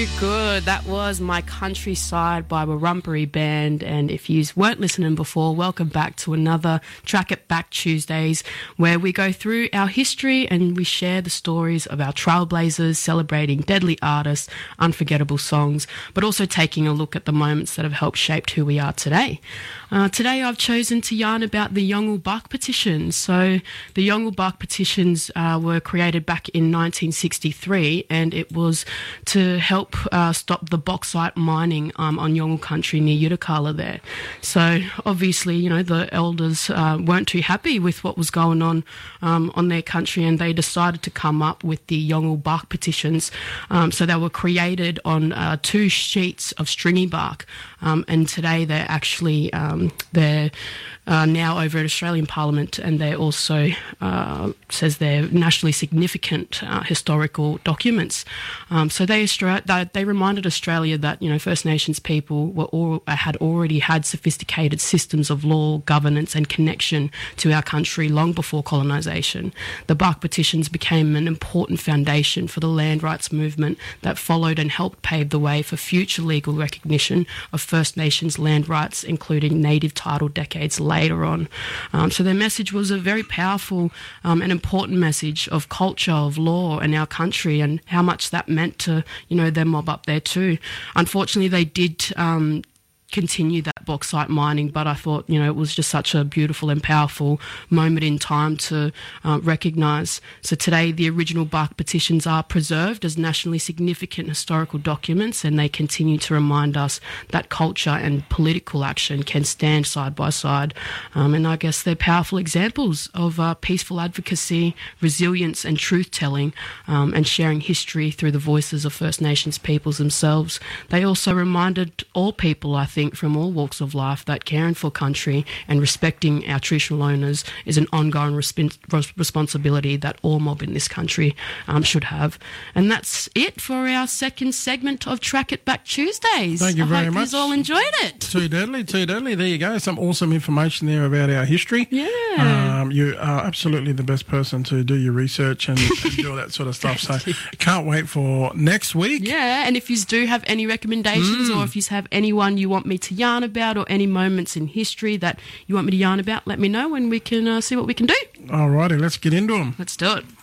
Good. That was My Countryside by Warumpi Band. And if you weren't listening before, welcome back to another Track It Back Tuesdays, where we go through our history and we share the stories of our trailblazers, celebrating deadly artists, unforgettable songs, but also taking a look at the moments that have helped shape who we are today. Today I've chosen to yarn about the Yongle Bark petitions. So the Yongle Bark petitions were created back in 1963, and it was to help stop the bauxite mining on Yongle country near Utakala there. So obviously, you know, the elders weren't too happy with what was going on their country, and they decided to come up with the Yongle Bark petitions. So they were created on 2 sheets of stringy bark, and today they're actually they're now over at Australian Parliament, and they also says they're nationally significant historical documents. So they reminded Australia that, you know, First Nations people had already had sophisticated systems of law, governance and connection to our country long before colonisation. The Bark petitions became an important foundation for the land rights movement that followed and helped pave the way for future legal recognition of First Nations land rights, including native title decades later on. So their message was a very powerful and important message of culture, of law in our country, and how much that meant to, you know, their mob up there too. Unfortunately, they did continue that bauxite mining, but I thought, you know, it was just such a beautiful and powerful moment in time to recognise. So today the original Bark petitions are preserved as nationally significant historical documents, and they continue to remind us that culture and political action can stand side by side. And I guess they're powerful examples of peaceful advocacy, resilience and truth-telling, and sharing history through the voices of First Nations peoples themselves. They also reminded all people, I think, from all walks of life, that caring for country and respecting our traditional owners is an ongoing responsibility that all mob in this country should have. And that's it for our second segment of Track It Back Tuesdays. Thank you very much. I hope you all enjoyed it. Too deadly. There you go. Some awesome information there about our history. Yeah. You are absolutely the best person to do your research and do all that sort of stuff. So can't wait for next week. Yeah, and if you do have any recommendations or if you have anyone you want me to yarn about, or any moments in history that you want me to yarn about, let me know and we can see what we can do. Alrighty, let's get into them. Let's do it.